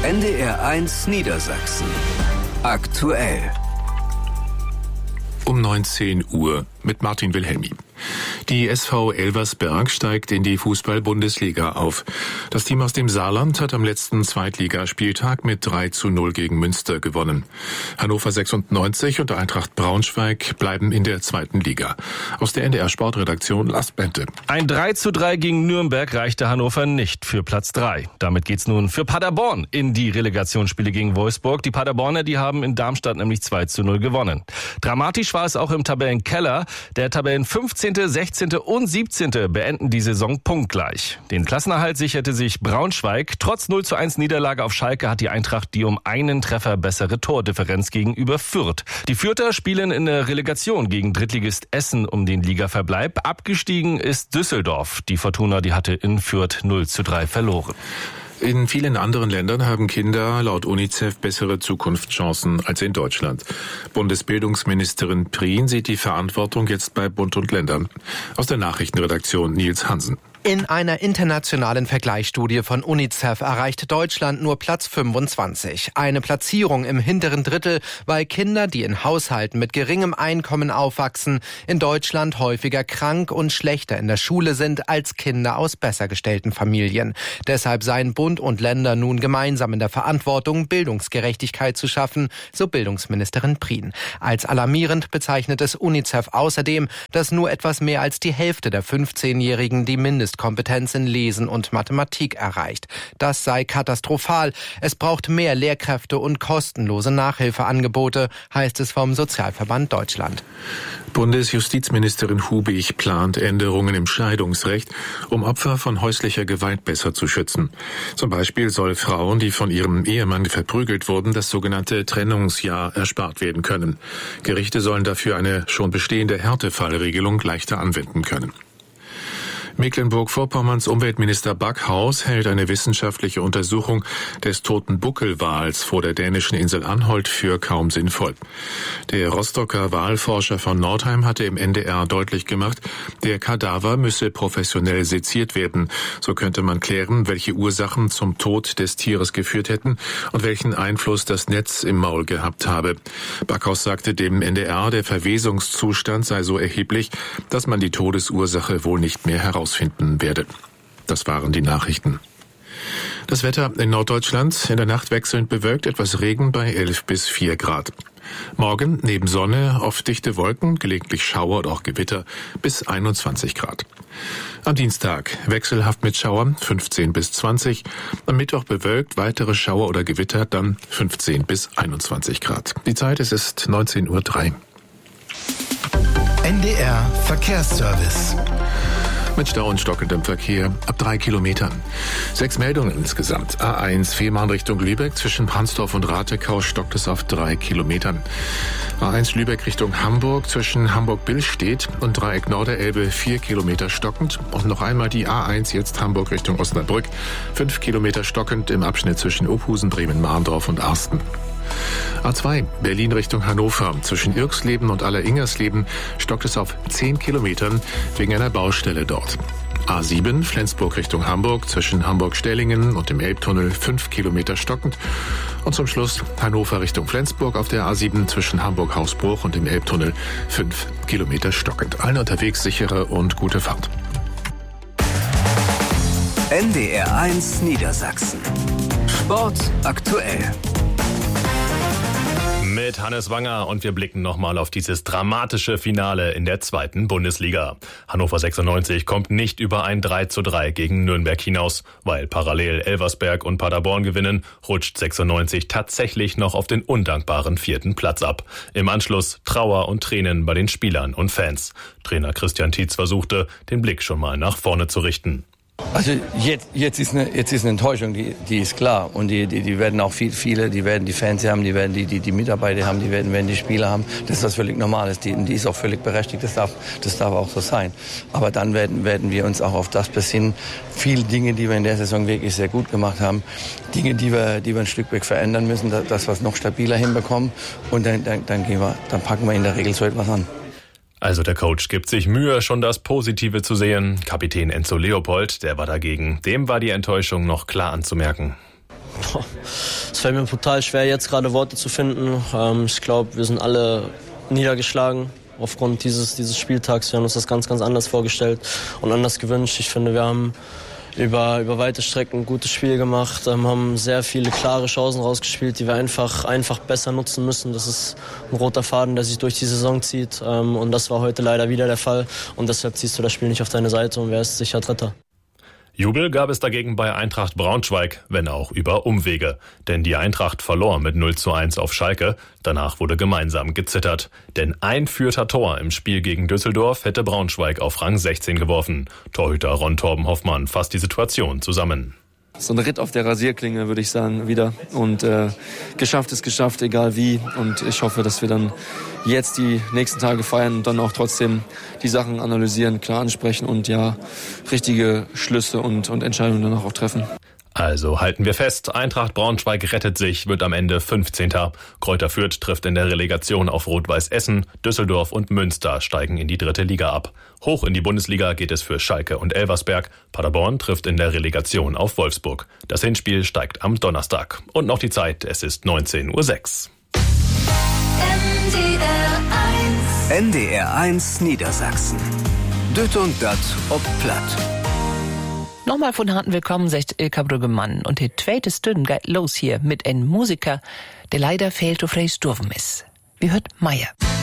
NDR1 Niedersachsen. Aktuell. Um 19 Uhr mit Martin Wilhelmi. Die SV Elversberg steigt in die Fußball-Bundesliga auf. Das Team aus dem Saarland hat am letzten Zweitligaspieltag mit 3:0 gegen Münster gewonnen. Hannover 96 und Eintracht Braunschweig bleiben in der zweiten Liga. Aus der NDR-Sportredaktion Lars Bente. Ein 3:3 gegen Nürnberg reichte Hannover nicht für Platz 3. Damit geht's nun für Paderborn in die Relegationsspiele gegen Wolfsburg. Die Paderborner, die haben in Darmstadt nämlich 2:0 gewonnen. Dramatisch war es auch im Tabellenkeller. Der Tabellen 15., 16. und 17. beenden die Saison punktgleich. Den Klassenerhalt sicherte sich Braunschweig. Trotz 0:1 Niederlage auf Schalke hat die Eintracht die um einen Treffer bessere Tordifferenz gegenüber Fürth. Die Fürther spielen in der Relegation gegen Drittligist Essen um den Ligaverbleib. Abgestiegen ist Düsseldorf. Die Fortuna, die hatte in Fürth 0:3 verloren. In vielen anderen Ländern haben Kinder laut UNICEF bessere Zukunftschancen als in Deutschland. Bundesbildungsministerin Prien sieht die Verantwortung jetzt bei Bund und Ländern. Aus der Nachrichtenredaktion Nils Hansen. In einer internationalen Vergleichsstudie von UNICEF erreicht Deutschland nur Platz 25. Eine Platzierung im hinteren Drittel, weil Kinder, die in Haushalten mit geringem Einkommen aufwachsen, in Deutschland häufiger krank und schlechter in der Schule sind als Kinder aus besser gestellten Familien. Deshalb seien Bund und Länder nun gemeinsam in der Verantwortung, Bildungsgerechtigkeit zu schaffen, so Bildungsministerin Prien. Als alarmierend bezeichnet es UNICEF außerdem, dass nur etwas mehr als die Hälfte der 15-Jährigen die Mindestkompetenz in Lesen und Mathematik erreicht. Das sei katastrophal. Es braucht mehr Lehrkräfte und kostenlose Nachhilfeangebote, heißt es vom Sozialverband Deutschland. Bundesjustizministerin Hubig plant Änderungen im Scheidungsrecht, um Opfer von häuslicher Gewalt besser zu schützen. Zum Beispiel soll Frauen, die von ihrem Ehemann verprügelt wurden, das sogenannte Trennungsjahr erspart werden können. Gerichte sollen dafür eine schon bestehende Härtefallregelung leichter anwenden können. Mecklenburg-Vorpommerns Umweltminister Backhaus hält eine wissenschaftliche Untersuchung des toten Buckelwals vor der dänischen Insel Anholt für kaum sinnvoll. Der Rostocker Walforscher von Nordheim hatte im NDR deutlich gemacht, der Kadaver müsse professionell seziert werden. So könnte man klären, welche Ursachen zum Tod des Tieres geführt hätten und welchen Einfluss das Netz im Maul gehabt habe. Backhaus sagte dem NDR, der Verwesungszustand sei so erheblich, dass man die Todesursache wohl nicht mehr herausfinden werde. Das waren die Nachrichten. Das Wetter in Norddeutschland, in der Nacht wechselnd bewölkt, etwas Regen bei 11 bis 4 Grad. Morgen neben Sonne oft dichte Wolken, gelegentlich Schauer und auch Gewitter bis 21 Grad. Am Dienstag wechselhaft mit Schauern 15 bis 20. Am Mittwoch bewölkt, weitere Schauer oder Gewitter dann 15 bis 21 Grad. Die Zeit, es ist 19:03 Uhr. NDR Verkehrsservice. Mit Stau und stockendem Verkehr ab 3 Kilometern. 6 Meldungen insgesamt. A1 Fehmarn Richtung Lübeck. Zwischen Pransdorf und Ratekau stockt es auf 3 Kilometern. A1 Lübeck Richtung Hamburg. Zwischen Hamburg-Billstedt und Dreieck Norderelbe 4 Kilometer stockend. Und noch einmal die A1 jetzt Hamburg Richtung Osnabrück. 5 Kilometer stockend im Abschnitt zwischen Ophusen, Bremen-Mahndorf und Arsten. A2 Berlin Richtung Hannover. Zwischen Irxleben und Aller-Ingersleben stockt es auf 10 Kilometern wegen einer Baustelle dort. A7 Flensburg Richtung Hamburg. Zwischen Hamburg-Stellingen und dem Elbtunnel 5 Kilometer stockend. Und zum Schluss Hannover Richtung Flensburg auf der A7 zwischen Hamburg-Hausbruch und dem Elbtunnel 5 Kilometer stockend. Allen unterwegs sichere und gute Fahrt. NDR1 Niedersachsen. Sport aktuell. Mit Hannes Wanger und wir blicken nochmal auf dieses dramatische Finale in der zweiten Bundesliga. Hannover 96 kommt nicht über ein 3:3 gegen Nürnberg hinaus. Weil parallel Elversberg und Paderborn gewinnen, rutscht 96 tatsächlich noch auf den undankbaren 4. Platz ab. Im Anschluss Trauer und Tränen bei den Spielern und Fans. Trainer Christian Tietz versuchte, den Blick schon mal nach vorne zu richten. Also jetzt ist eine Enttäuschung, die ist klar. Und die werden auch viele, die werden die Fans haben, die werden die Mitarbeiter haben, die werden die Spieler haben. Das ist was völlig Normales. Die ist auch völlig berechtigt, das darf auch so sein. Aber dann werden wir uns auch auf das besinnen. Viele Dinge, die wir in der Saison wirklich sehr gut gemacht haben. Dinge, die wir ein Stück weg verändern müssen, dass wir es noch stabiler hinbekommen. Und dann packen wir in der Regel so etwas an. Also der Coach gibt sich Mühe, schon das Positive zu sehen. Kapitän Enzo Leopold, der war dagegen. Dem war die Enttäuschung noch klar anzumerken. Es fällt mir brutal schwer, jetzt gerade Worte zu finden. Ich glaube, wir sind alle niedergeschlagen aufgrund dieses Spieltags. Wir haben uns das ganz, ganz anders vorgestellt und anders gewünscht. Ich finde, wir haben über weite Strecken ein gutes Spiel gemacht, haben sehr viele klare Chancen rausgespielt, die wir einfach besser nutzen müssen. Das ist ein roter Faden, der sich durch die Saison zieht, und das war heute leider wieder der Fall und deshalb ziehst du das Spiel nicht auf deine Seite und wärst sicher Dritter. Jubel gab es dagegen bei Eintracht Braunschweig, wenn auch über Umwege. Denn die Eintracht verlor mit 0:1 auf Schalke. Danach wurde gemeinsam gezittert. Denn ein Fürther Tor im Spiel gegen Düsseldorf hätte Braunschweig auf Rang 16 geworfen. Torhüter Ron Torben Hoffmann fasst die Situation zusammen. So ein Ritt auf der Rasierklinge, würde ich sagen, wieder. Und geschafft ist geschafft, egal wie. Und ich hoffe, dass wir dann jetzt die nächsten Tage feiern und dann auch trotzdem die Sachen analysieren, klar ansprechen und ja, richtige Schlüsse und Entscheidungen dann auch treffen. Also halten wir fest, Eintracht Braunschweig rettet sich, wird am Ende 15. Greuther Fürth trifft in der Relegation auf Rot-Weiß Essen, Düsseldorf und Münster steigen in die 3. Liga ab. Hoch in die Bundesliga geht es für Schalke und Elversberg. Paderborn trifft in der Relegation auf Wolfsburg. Das Hinspiel steigt am Donnerstag. Und noch die Zeit, es ist 19:06 Uhr. NDR1 Niedersachsen. Düt und dat ob platt. Nochmal von harten Willkommen, sagt Ilka Brüggemann. Und die zweite Stunde geht los hier mit einem Musiker, der leider fehlt auf Reis Durven ist. Wie hört Meier.